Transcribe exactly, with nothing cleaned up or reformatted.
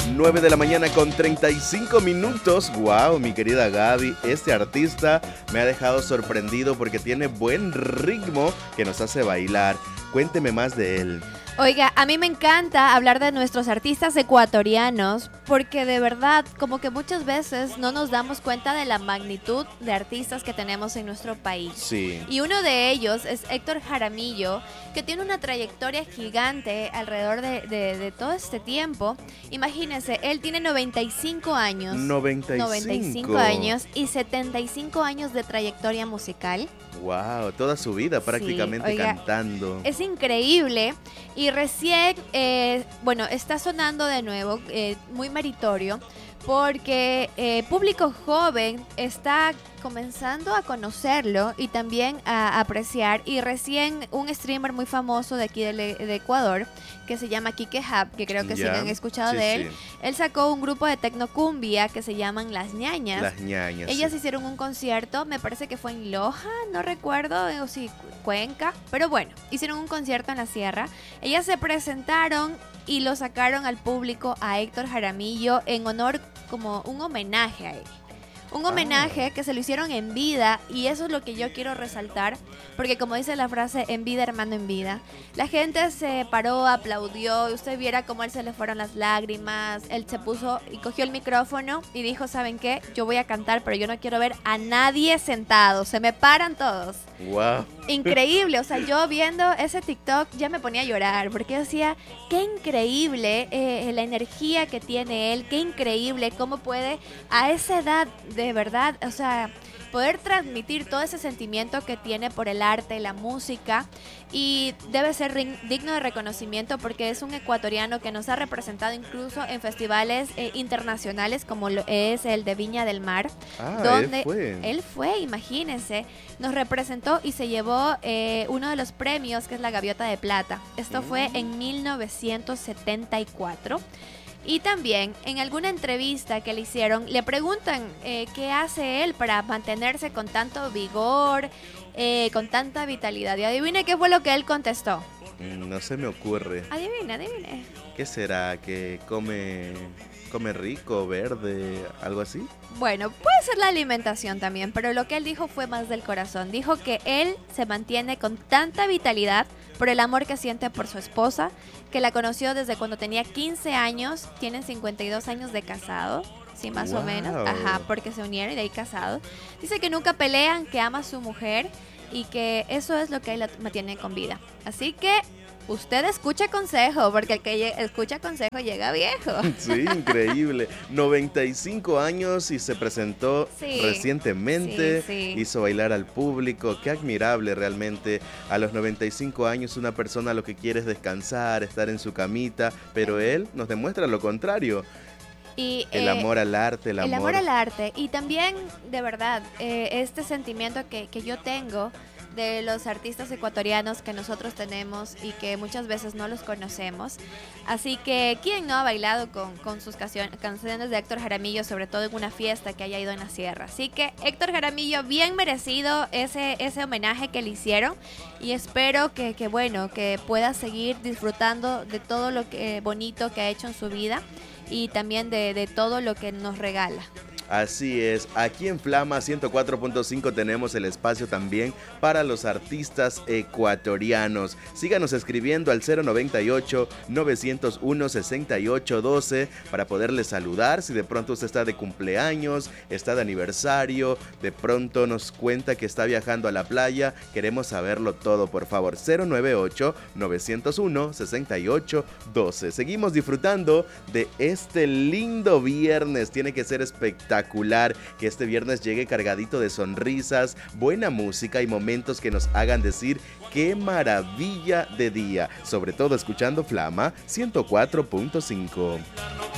nueve de la mañana con treinta y cinco minutos. Wow, mi querida Gaby, este artista me ha dejado sorprendido porque tiene buen ritmo que nos hace bailar. Cuénteme más de él. Oiga, a mí me encanta hablar de nuestros artistas ecuatorianos porque de verdad como que muchas veces no nos damos cuenta de la magnitud de artistas que tenemos en nuestro país. Sí. Y uno de ellos es Héctor Jaramillo, que tiene una trayectoria gigante alrededor de, de, de todo este tiempo. Imagínense, él tiene noventa y cinco años. noventa y cinco. noventa y cinco años y setenta y cinco años de trayectoria musical. Wow, toda su vida prácticamente sí, oiga, cantando. Es increíble y recién, eh, bueno, está sonando de nuevo, eh, muy meritorio, porque eh, público joven está comenzando a conocerlo y también a apreciar, y recién un streamer muy famoso de aquí de, de Ecuador que se llama Kike Hub, que creo que sí han escuchado sí, de él, sí. Él sacó un grupo de tecnocumbia que se llaman Las Ñañas. Las Ñañas. Ellas sí. hicieron un concierto, me parece que fue en Loja, no recuerdo, o si Cuenca, pero bueno, hicieron un concierto en la sierra. Ellas se presentaron y lo sacaron al público a Héctor Jaramillo en honor, como un homenaje a él. Un homenaje ah. que se lo hicieron en vida, y eso es lo que yo quiero resaltar, porque como dice la frase, en vida hermano en vida, la gente se paró, aplaudió, y usted viera cómo a él se le fueron las lágrimas. Él se puso y cogió el micrófono y dijo, ¿saben qué? Yo voy a cantar, pero yo no quiero ver a nadie sentado, se me paran todos. Wow. Increíble, o sea, yo viendo ese TikTok ya me ponía a llorar, porque yo decía, qué increíble eh, la energía que tiene él, qué increíble cómo puede a esa edad, de verdad, o sea, poder transmitir todo ese sentimiento que tiene por el arte, la música, y debe ser digno de reconocimiento porque es un ecuatoriano que nos ha representado incluso en festivales eh, internacionales como lo es el de Viña del Mar, ah, donde él fue. él fue, imagínense, nos representó y se llevó eh, uno de los premios, que es la Gaviota de Plata. Esto mm. fue en mil novecientos setenta y cuatro. Y también en alguna entrevista que le hicieron, le preguntan eh, qué hace él para mantenerse con tanto vigor, eh, con tanta vitalidad. Y adivine qué fue lo que él contestó. No se me ocurre. Adivine, adivine. ¿Qué será? ¿Que come, come rico, verde, algo así? Bueno, puede ser la alimentación también, pero lo que él dijo fue más del corazón. Dijo que él se mantiene con tanta vitalidad por el amor que siente por su esposa, que la conoció desde cuando tenía quince años, tienen cincuenta y dos años de casado, sí, más wow. o menos, ajá, porque se unieron y de ahí casados. Dice que nunca pelean, que ama a su mujer y que eso es lo que él la mantiene con vida. Así que usted escucha consejo, porque el que escucha consejo llega viejo. Sí, increíble. noventa y cinco años y se presentó sí, recientemente, sí, sí. hizo bailar al público. Qué admirable realmente. A los noventa y cinco años una persona lo que quiere es descansar, estar en su camita, pero él nos demuestra lo contrario. Y, el eh, amor al arte, el, el amor. amor al arte. Y también, de verdad, eh, este sentimiento que, que yo tengo de los artistas ecuatorianos que nosotros tenemos y que muchas veces no los conocemos. Así que, ¿quién no ha bailado con, con sus canciones, canciones de Héctor Jaramillo, sobre todo en una fiesta que haya ido en la sierra? Así que, Héctor Jaramillo, bien merecido ese, ese homenaje que le hicieron, y espero que, que, bueno, que pueda seguir disfrutando de todo lo que, bonito que ha hecho en su vida y también de, de todo lo que nos regala. Así es, aquí en Flama ciento cuatro punto cinco tenemos el espacio también para los artistas ecuatorianos. Síganos escribiendo al cero noventa y ocho, novecientos uno, sesenta y ocho doce para poderles saludar. Si de pronto usted está de cumpleaños, está de aniversario, de pronto nos cuenta que está viajando a la playa, queremos saberlo todo, por favor. cero noventa y ocho, novecientos uno, sesenta y ocho doce. Seguimos disfrutando de este lindo viernes, tiene que ser espectacular. Que este viernes llegue cargadito de sonrisas, buena música y momentos que nos hagan decir qué maravilla de día, sobre todo escuchando Flama ciento cuatro punto cinco.